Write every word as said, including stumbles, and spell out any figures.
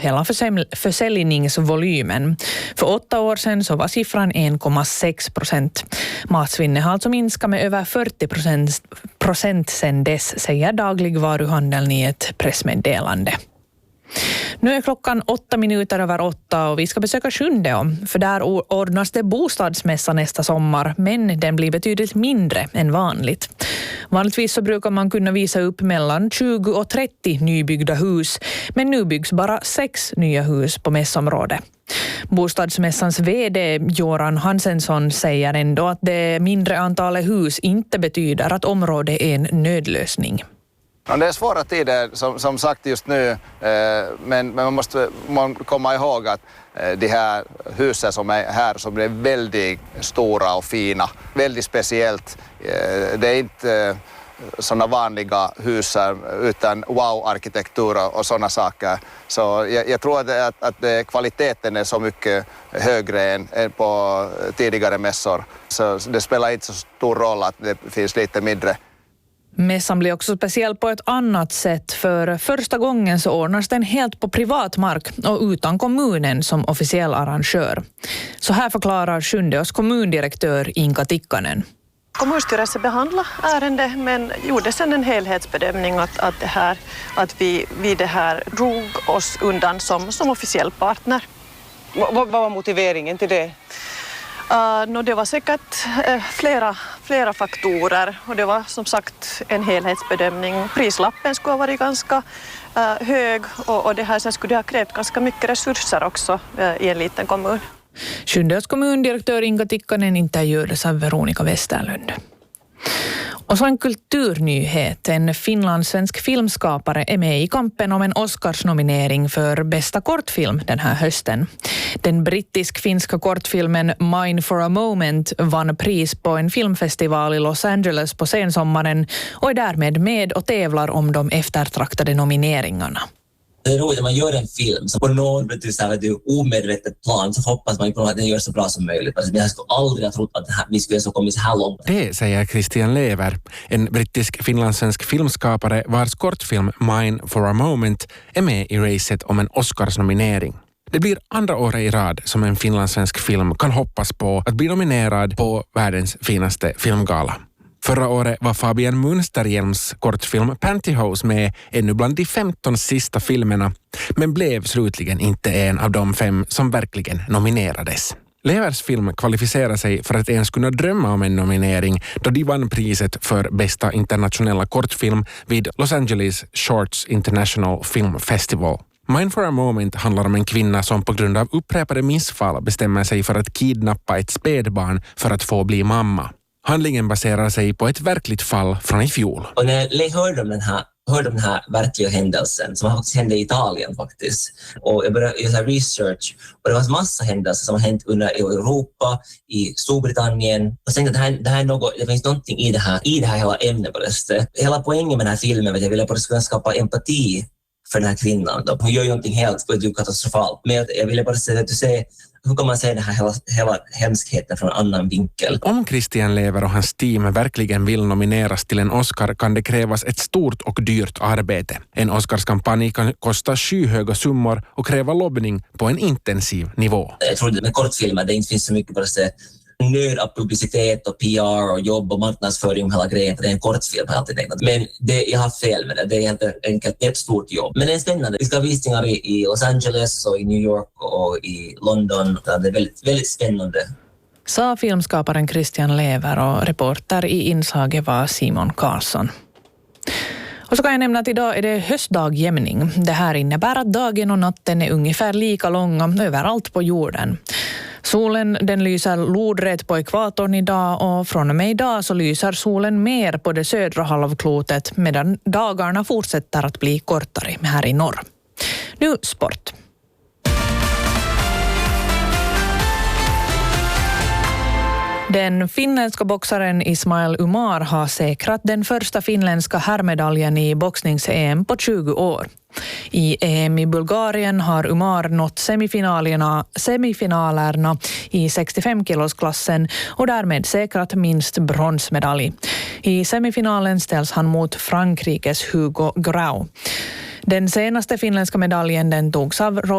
hela försäl- försäljningsvolymen. För åtta år sedan så var siffran en komma sex procent. Matsvinnet har alltså minskat med över fyrtio procent sedan dess, säger dagligvaruhandeln i ett pressmeddelande. Nu är klockan åtta minuter över åtta och vi ska besöka Sjundeå, för där ordnas det bostadsmässa nästa sommar, men den blir betydligt mindre än vanligt. Vanligtvis så brukar man kunna visa upp mellan tjugo och trettio nybyggda hus, men nu byggs bara sex nya hus på mässområdet. Bostadsmässans vd Göran Hansensson säger ändå att det mindre antalet hus inte betyder att området är en nödlösning. Ja, det är svåra tider som, som sagt just nu, eh, men, men man måste man komma ihåg att eh, de här husen som är här som är väldigt stora och fina, väldigt speciellt. Eh, det är inte eh, sådana vanliga hus utan wow-arkitektur och sådana saker. Så jag, jag tror att, att, att kvaliteten är så mycket högre än, än på tidigare mässor. Så det spelar inte så stor roll att det finns lite mindre. Mässan blir också speciell på ett annat sätt, för första gången så ordnas den helt på privat mark och utan kommunen som officiell arrangör. Så här förklarar Sjundeås kommundirektör Inka Tikkanen. Kommunstyrelsen behandlade ärendet men gjorde sedan en helhetsbedömning att, att, det här, att vi, vi det här drog oss undan som, som officiell partner. Vad, vad var motiveringen till det? Uh, no, det var säkert uh, flera, flera faktorer och det var som sagt en helhetsbedömning. Prislappen skulle ha varit ganska uh, hög och, och det här sen skulle det ha krävt ganska mycket resurser också uh, i en liten kommun. Sjundeås kommundirektör Inga Tikkanen intervjuades av Veronica Westerlund. Och så en kulturnyhet. En finlandssvensk filmskapare är med i kampen om en Oscarsnominering för bästa kortfilm den här hösten. Den brittisk-finska kortfilmen Mine for a Moment vann pris på en filmfestival i Los Angeles på sensommaren och är därmed med och tävlar om de eftertraktade nomineringarna. Det är roligt när man gör en film så på någon omedvetet plan så hoppas man på att den gör så bra som möjligt. Alltså, jag skulle aldrig ha trott att det här, vi skulle så kommit så här långt. Det säger Christian Lever, en brittisk-finlandssvensk filmskapare vars kortfilm Mine for a Moment är med i racet om en Oscarsnominering. Det blir andra året i rad som en finlandssvensk film kan hoppas på att bli nominerad på världens finaste filmgala. Förra året var Fabian Munsterhjelms kortfilm Pantyhose med ännu bland de femton sista filmerna, men blev slutligen inte en av de fem som verkligen nominerades. Levers film kvalificerar sig för att ens kunna drömma om en nominering då de vann priset för bästa internationella kortfilm vid Los Angeles Shorts International Film Festival. Mine for a Moment handlar om en kvinna som på grund av upprepade missfall bestämmer sig för att kidnappa ett spädbarn för att få bli mamma. Handlingen baserar sig på ett verkligt fall från i fjol. Och när jag hörde om den här, hörde om den här verkliga händelsen som faktiskt hände i Italien faktiskt. Och jag började göra research och det var en massa händelser som har hänt under Europa, i Storbritannien. Och sen att det här, det här är något, det finns någonting i det här, i det här hela ämnet på det sättet. Hela poängen med den här filmen var att jag ville bara kunna skapa empati för den här kvinnan. Hon gör ju någonting helt katastrofalt. Men jag ville bara säga att du ser hur kan man se den här hela, hela hemskheten från en annan vinkel? Om Christian Lever och hans team verkligen vill nomineras till en Oscar kan det krävas ett stort och dyrt arbete. En Oscarskampanj kan kosta skyhöga summor och kräva lobbning på en intensiv nivå. Jag tror att med kortfilmer det inte finns så mycket bara så nöd av publicitet och P R och jobb och marknadsföring och hela grejen. Det är en kortfilm har jag alltid tänkt. Men det, jag har fel med det. Det är helt enkelt ett stort jobb. Men det är spännande. Vi ska ha visningar i, i Los Angeles och i New York och i London. Det är väldigt, väldigt spännande. Sa filmskaparen Christian Lever och reporter i inslaget var Simon Karlsson. Och så kan jag nämna att idag är det höstdagjämning. Det här innebär att dagen och natten är ungefär lika långa överallt på jorden. Solen den lyser lodrätt på ekvatorn idag och från och med idag så lyser solen mer på det södra halvklotet medan dagarna fortsätter att bli kortare här i norr. Nu sport. Den finländska boxaren Ismail Umar har säkrat den första finländska herrmedaljen i boxnings-E M på tjugo år. I E M i Bulgarien har Umar nått semifinalerna, semifinalerna i sextiofem-kilosklassen och därmed säkrat minst bronsmedalj. I semifinalen ställs han mot Frankrikes Hugo Grau. Den senaste finländska medaljen den togs av